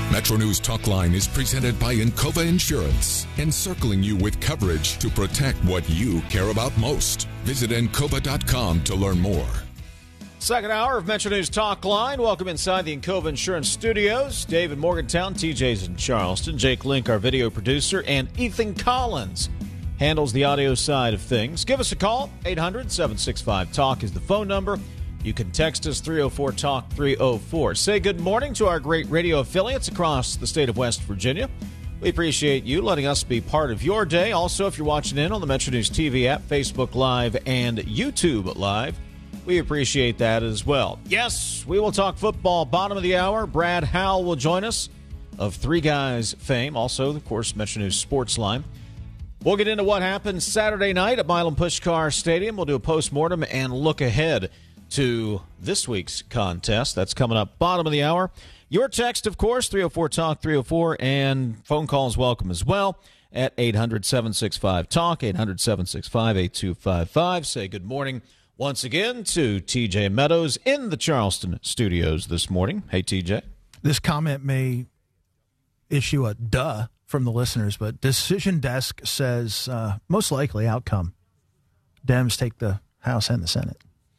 Metro News Talk Line is presented by Encova Insurance, encircling you with coverage to protect what you care about most. Visit Encova.com to learn more. Second hour of Metro News Talk Line. Welcome inside the Encova Insurance Studios. Dave in Morgantown, TJ's in Charleston. Jake Link, our video producer, and Ethan Collins handles the audio side of things. Give us a call. 800-765-TALK is the phone number. You can text us 304-TALK-304. Say good morning to our great radio affiliates across the state of West Virginia. We appreciate you letting us be part of your day. Also, if you're watching in on the Metro News TV app, Facebook Live, and YouTube Live, we appreciate that as well. Yes, we will talk football. Bottom of the hour, Brad Howell will join us of Three Guys fame. Also, of course, Metro News Sports Line. We'll get into what happened Saturday night at Milan Puskar Stadium. We'll do a postmortem and look ahead to this week's contest. That's coming up bottom of the hour. Your text, of course, 304-TALK-304, and phone calls welcome as well at 800-765-TALK, 800-765-8255. Say good morning once again to TJ Meadows in the Charleston studios this morning. Hey, TJ. This comment may issue a duh from the listeners, but Decision Desk says most likely outcome, Dems take the House and the Senate.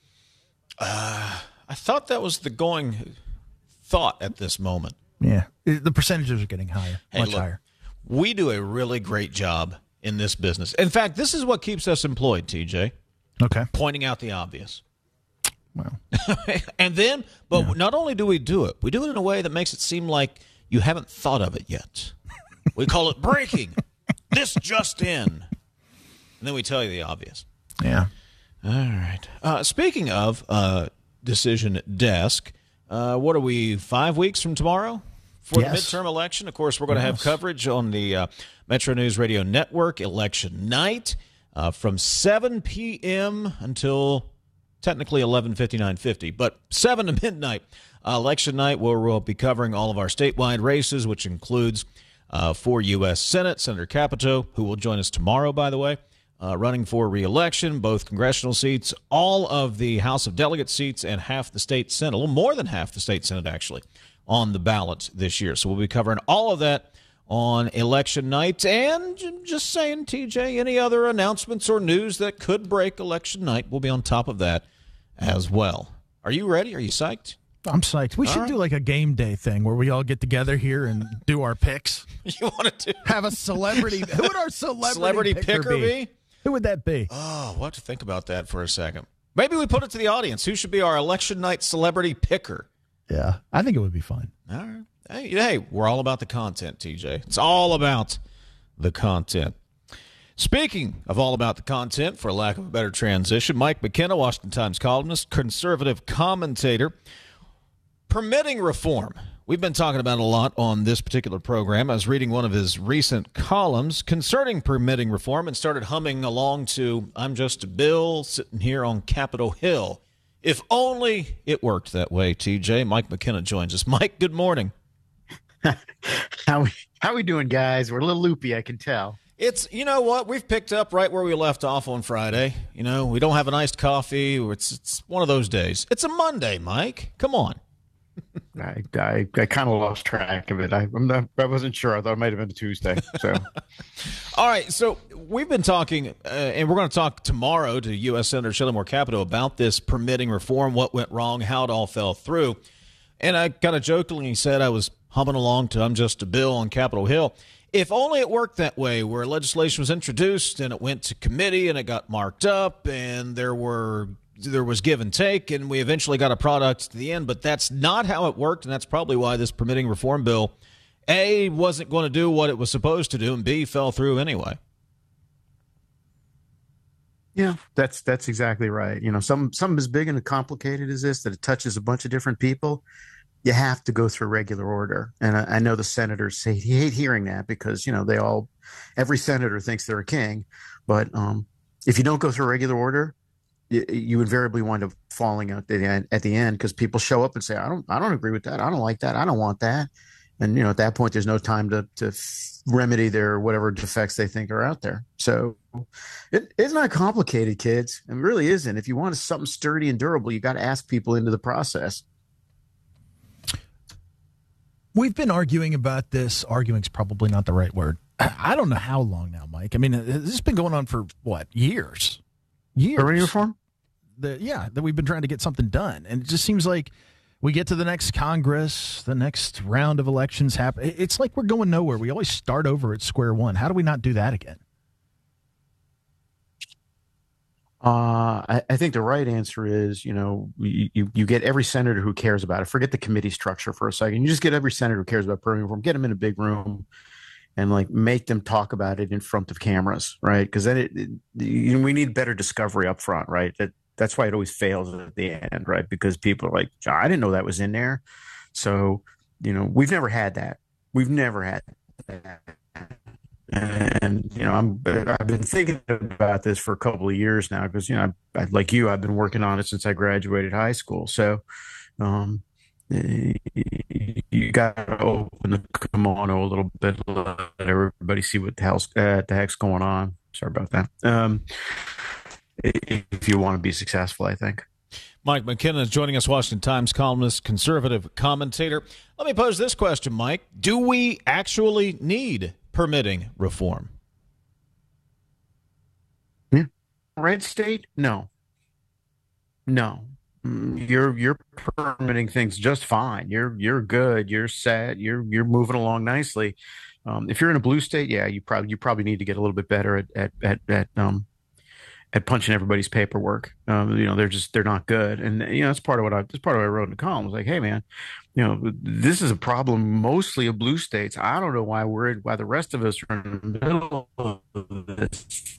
I thought that was the going thought at this moment. Yeah, the percentages are getting higher, much higher. We do a really great job in this business. In fact, this is what keeps us employed, TJ. Okay. Pointing out the obvious. Well. And then, not only do we do it in a way that makes it seem like you haven't thought of it yet. We call it breaking. This just in. And then we tell you the obvious. Yeah. All right. Speaking of Decision Desk, what are we, 5 weeks from tomorrow for the midterm election? Of course, we're going to have coverage on the Metro News Radio Network election night from 7 p.m. until technically 11:59:50, but 7 to midnight. Election night, where we'll be covering all of our statewide races, which includes for U.S. Senate, Senator Capito, who will join us tomorrow, by the way. Running for re-election, both congressional seats, all of the House of Delegates seats, and half the state Senate, a little more than half the state Senate, actually, on the ballot this year. So we'll be covering all of that on election night. And just saying, TJ, any other announcements or news that could break election night, we'll be on top of that as well. Are you ready? Are you psyched? I'm psyched. We should do like a game day thing where we all get together here and do our picks. You want to have a celebrity? Who would our celebrity picker be? Who would that be? Oh, we'll have to think about that for a second. Maybe we put it to the audience. Who should be our election night celebrity picker? Yeah, I think it would be fun. All right. Hey, we're all about the content, TJ. It's all about the content. Speaking of all about the content, for lack of a better transition, Mike McKenna, Washington Times columnist, conservative commentator, permitting reform. We've been talking about it a lot on this particular program. I was reading one of his recent columns concerning permitting reform and started humming along to I'm Just a Bill sitting here on Capitol Hill. If only it worked that way, TJ. Mike McKenna joins us. Mike, good morning. How we doing, guys? We're a little loopy, I can tell. It's, you know what, we've picked up right where we left off on Friday. You know, we don't have an iced coffee. It's one of those days. It's a Monday, Mike. Come on. I kind of lost track of it. I wasn't sure. I thought it might have been a Tuesday. So, all right. So we've been talking, and we're going to talk tomorrow to U.S. Senator Shelley Moore Capito about this permitting reform, what went wrong, how it all fell through. And I kind of jokingly said I was humming along to I'm Just a Bill on Capitol Hill. If only it worked that way, where legislation was introduced and it went to committee and it got marked up and there was give and take, and we eventually got a product to the end. But that's not how it worked, and that's probably why this permitting reform bill, A, wasn't going to do what it was supposed to do, and B, fell through anyway. Yeah, that's exactly right. You know, something as big and complicated as this, that it touches a bunch of different people, you have to go through regular order. And I know the senators say he hate hearing that because, you know, every senator thinks they're a king. But if you don't go through regular order, you invariably wind up falling out at the end because people show up and say, I don't agree with that. I don't like that. I don't want that. And, you know, at that point, there's no time to remedy their whatever defects they think are out there. So it's not complicated, kids. It really isn't. If you want something sturdy and durable, you got to ask people into the process. We've been arguing about this. Arguing's probably not the right word. I don't know how long now, Mike. I mean, this has been going on for, what, years? Permitting reform? That we've been trying to get something done. And it just seems like we get to the next Congress, the next round of elections happen. It's like we're going nowhere. We always start over at square one. How do we not do that again? I think the right answer is, you get every senator who cares about it. Forget the committee structure for a second. You just get every senator who cares about permitting reform, get them in a big room, and make them talk about it in front of cameras, right? Because then we need better discovery up front, right? That's why it always fails at the end, right? Because people are like, I didn't know that was in there. So, we've never had that. We've never had that. And, I've been thinking about this for a couple of years now because, like you, I've been working on it since I graduated high school. So you got to open the kimono a little bit, let everybody see what the heck's going on. Sorry about that. If you want to be successful, I think. Mike McKenna is joining us, Washington Times columnist, conservative commentator. Let me pose this question, Mike. Do we actually need permitting reform? Yeah. Red state? No. You're permitting things just fine. You're good. You're set. You're moving along nicely. If you're in a blue state, yeah, you probably need to get a little bit better at punching everybody's paperwork. They're not good. And that's part of what I wrote in the column. I was like, hey man, this is a problem mostly of blue states. I don't know why the rest of us are in the middle of this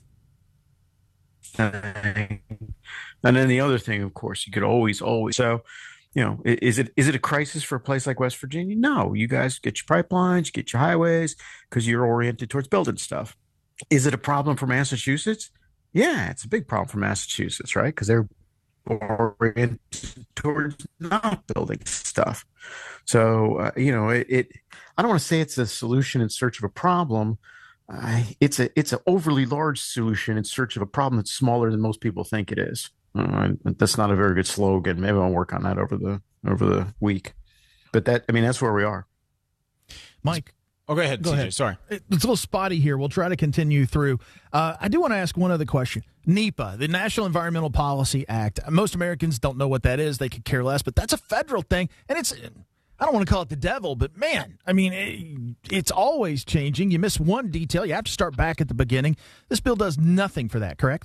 thing. And then the other thing, of course, you could always. So, is it a crisis for a place like West Virginia? No, you guys get your pipelines, get your highways, because you're oriented towards building stuff. Is it a problem for Massachusetts? Yeah, it's a big problem for Massachusetts, right? Because they're oriented towards not building stuff. So, I don't want to say it's a solution in search of a problem. It's an overly large solution in search of a problem that's smaller than most people think it is. That's not a very good slogan. Maybe I'll work on that over the week. But that's where we are. Mike. Oh, go ahead, TJ. Sorry. It's a little spotty here. We'll try to continue through. I do want to ask one other question. NEPA, the National Environmental Policy Act. Most Americans don't know what that is. They could care less, but that's a federal thing. And I don't want to call it the devil, but man, it's always changing. You miss one detail, you have to start back at the beginning. This bill does nothing for that, correct?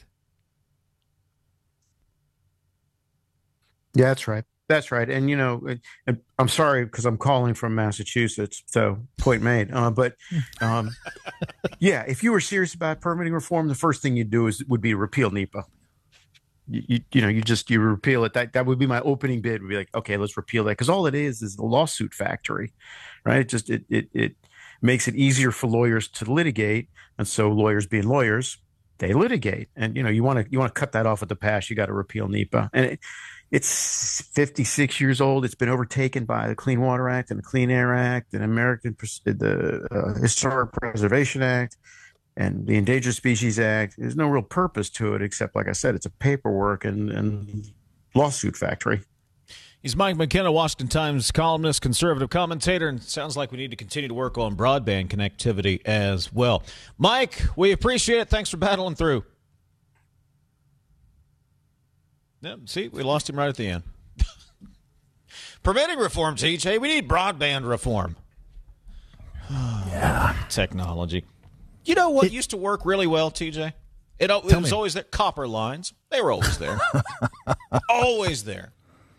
Yeah, that's right. That's right. And, I'm sorry because I'm calling from Massachusetts, so point made. But yeah, if you were serious about permitting reform, the first thing you'd do would be repeal NEPA. You repeal it. That would be my opening bid. Would be like, okay, let's repeal that, because all it is the lawsuit factory, right? It makes it easier for lawyers to litigate, and so lawyers being lawyers, they litigate. And you want to cut that off at the pass. You got to repeal NEPA, and it's 56 years old. It's been overtaken by the Clean Water Act and the Clean Air Act and the Historic Preservation Act and the Endangered Species Act. There's no real purpose to it except, like I said, it's a paperwork and lawsuit factory. He's Mike McKenna, Washington Times columnist, conservative commentator, and sounds like we need to continue to work on broadband connectivity as well. Mike, we appreciate it. Thanks for battling through. Yeah, see, we lost him right at the end. Permitting reform, TJ. We need broadband reform. Yeah. Technology. You know what used to work really well, TJ? It was always there. Copper lines. They were always there. Always there.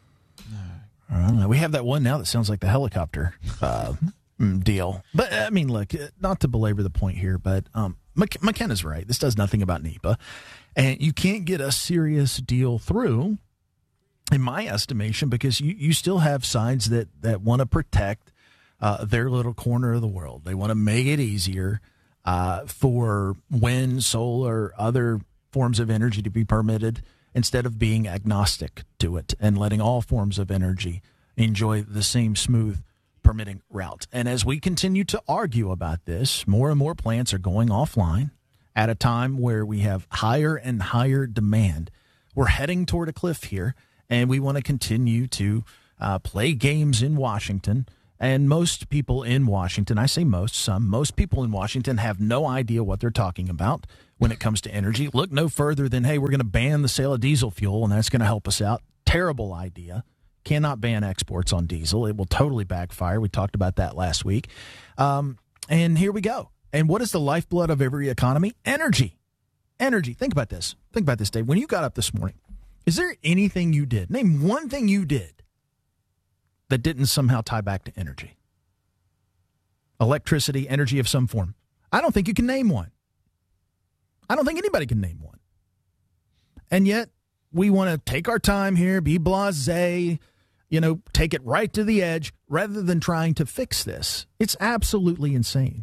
We have that one now that sounds like the helicopter deal. But, look, not to belabor the point here, but McKenna's right. This does nothing about NEPA. And you can't get a serious deal through, in my estimation, because you still have sides that want to protect their little corner of the world. They want to make it easier for wind, solar, other forms of energy to be permitted instead of being agnostic to it and letting all forms of energy enjoy the same smooth permitting route. And as we continue to argue about this, more and more plants are going offline at a time where we have higher and higher demand. We're heading toward a cliff here, and we want to continue to play games in Washington And most people in Washington, I say most people in Washington have no idea what they're talking about when it comes to energy. Look no further than, hey, we're going to ban the sale of diesel fuel, and that's going to help us out. Terrible idea. Cannot ban exports on diesel. It will totally backfire. We talked about that last week. And here we go. And what is the lifeblood of every economy? Energy. Energy. Think about this. Think about this, Dave. When you got up this morning, is there anything you did? Name one thing you did that didn't somehow tie back to energy. Electricity, energy of some form. I don't think you can name one. I don't think anybody can name one. And yet, we want to take our time here, be blasé, take it right to the edge, rather than trying to fix this. It's absolutely insane.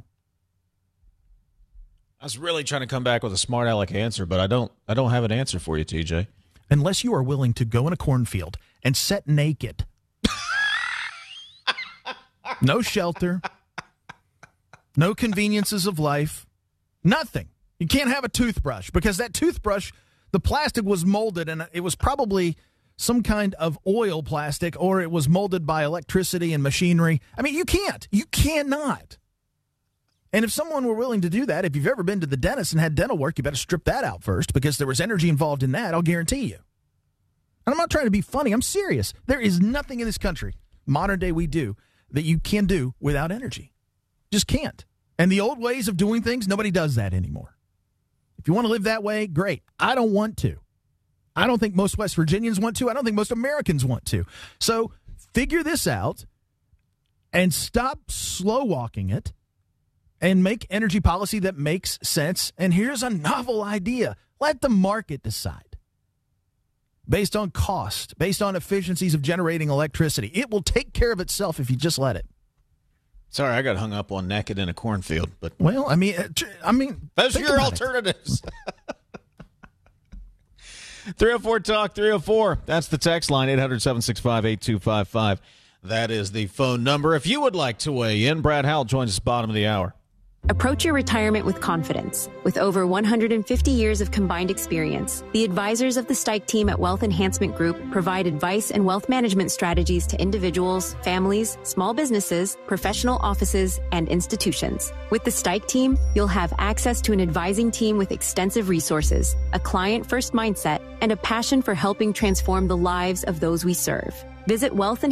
I was really trying to come back with a smart aleck answer, but I don't have an answer for you, TJ. Unless you are willing to go in a cornfield and sit naked. No shelter. No conveniences of life. Nothing. You can't have a toothbrush because that toothbrush, the plastic was molded and it was probably some kind of oil plastic, or it was molded by electricity and machinery. I mean, you can't. You cannot. And if someone were willing to do that, if you've ever been to the dentist and had dental work, you better strip that out first because there was energy involved in that, I'll guarantee you. And I'm not trying to be funny. I'm serious. There is nothing in this country, modern day we do, that you can do without energy. Just can't. And the old ways of doing things, nobody does that anymore. If you want to live that way, great. I don't want to. I don't think most West Virginians want to. I don't think most Americans want to. So figure this out and stop slow walking it and make energy policy that makes sense. And here's a novel idea. Let the market decide. Based on cost, based on efficiencies of generating electricity. It will take care of itself if you just let it. Sorry, I got hung up on naked in a cornfield, but well, I mean, those are your alternatives. 304 Talk 304. That's the text line 800-765-8255. That is the phone number. If you would like to weigh in, Brad Howell joins us bottom of the hour. Approach your retirement with confidence. With over 150 years of combined experience, the advisors of the Stike team at Wealth Enhancement Group provide advice and wealth management strategies to individuals, families, small businesses, professional offices, and institutions. With the Stike team, you'll have access to an advising team with extensive resources, a client-first mindset, and a passion for helping transform the lives of those we serve. Visit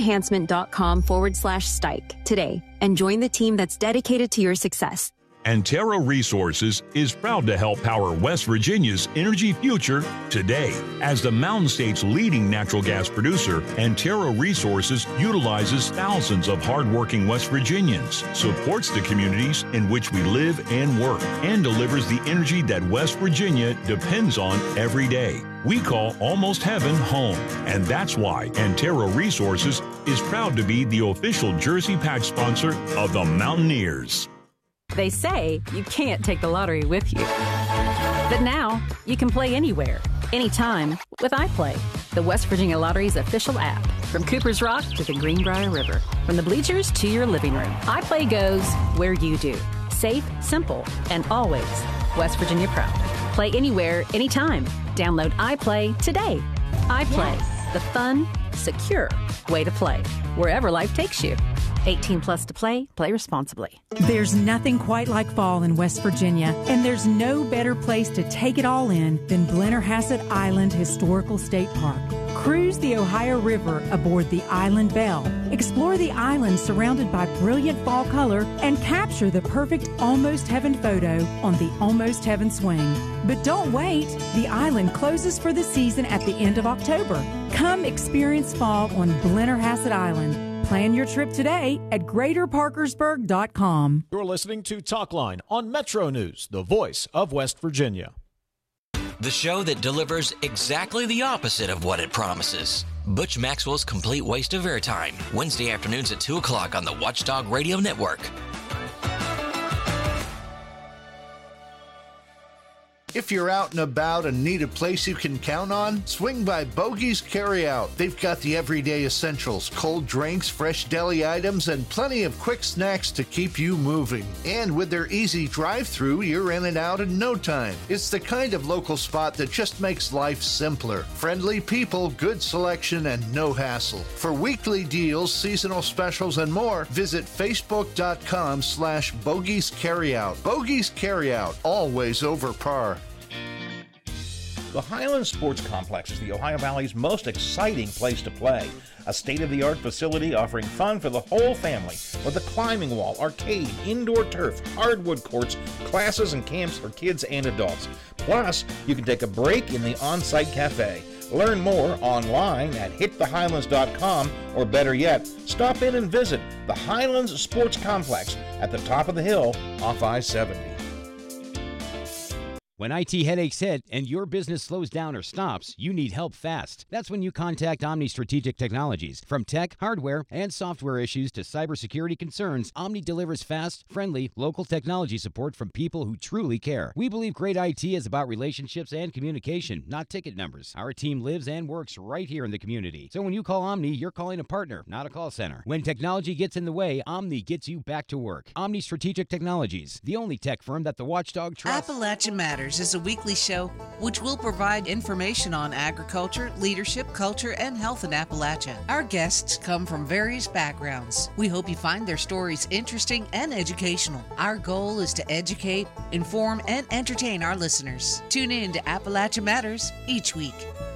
wealthenhancement.com/Stike today and join the team that's dedicated to your success. Antero Resources is proud to help power West Virginia's energy future today. As the Mountain State's leading natural gas producer, Antero Resources utilizes thousands of hardworking West Virginians, supports the communities in which we live and work, and delivers the energy that West Virginia depends on every day. We call Almost Heaven home, and that's why Antero Resources is proud to be the official jersey patch sponsor of the Mountaineers. They say you can't take the lottery with you. But now, you can play anywhere, anytime, with iPlay, the West Virginia Lottery's official app. From Cooper's Rock to the Greenbrier River, from the bleachers to your living room, iPlay goes where you do. Safe, simple, and always West Virginia proud. Play anywhere, anytime. Download iPlay today. iPlay, the fun, secure way to play, wherever life takes you. 18 plus to play. Play responsibly. There's nothing quite like fall in West Virginia, and there's no better place to take it all in than Blennerhassett Island Historical State Park. Cruise the Ohio River aboard the Island Belle. Explore the island surrounded by brilliant fall color and capture the perfect Almost Heaven photo on the Almost Heaven swing. But don't wait. The island closes for the season at the end of October. Come experience fall on Blennerhassett Island. Plan your trip today at GreaterParkersburg.com. You're listening to Talkline on Metro News, the voice of West Virginia. The show that delivers exactly the opposite of what it promises. Butch Maxwell's Complete Waste of Airtime, Wednesday afternoons at 2 o'clock on the Watchdog Radio Network. If you're out and about and need a place you can count on, swing by Bogey's Carryout. They've got the everyday essentials, cold drinks, fresh deli items, and plenty of quick snacks to keep you moving. And with their easy drive-thru, you're in and out in no time. It's the kind of local spot that just makes life simpler. Friendly people, good selection, and no hassle. For weekly deals, seasonal specials, and more, visit Facebook.com/Bogey's Carryout. Bogey's Carryout, always over par. The Highlands Sports Complex is the Ohio Valley's most exciting place to play. A state-of-the-art facility offering fun for the whole family with a climbing wall, arcade, indoor turf, hardwood courts, classes and camps for kids and adults. Plus, you can take a break in the on-site cafe. Learn more online at hitthehighlands.com, or better yet, stop in and visit the Highlands Sports Complex at the top of the hill off I-70. When IT headaches hit and your business slows down or stops, you need help fast. That's when you contact Omni Strategic Technologies. From tech, hardware, and software issues to cybersecurity concerns, Omni delivers fast, friendly, local technology support from people who truly care. We believe great IT is about relationships and communication, not ticket numbers. Our team lives and works right here in the community. So when you call Omni, you're calling a partner, not a call center. When technology gets in the way, Omni gets you back to work. Omni Strategic Technologies, the only tech firm that the watchdog trusts. Appalachia Matters is a weekly show which will provide information on agriculture, leadership, culture, and health in Appalachia. Our guests come from various backgrounds. We hope you find their stories interesting and educational. Our goal is to educate, inform, and entertain our listeners. Tune in to Appalachia Matters each week.